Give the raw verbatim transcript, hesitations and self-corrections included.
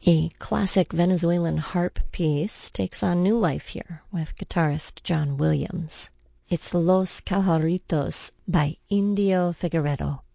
A classic Venezuelan harp piece takes on new life here with guitarist John Williams. It's Los Cajaritos by Indio Figueredo.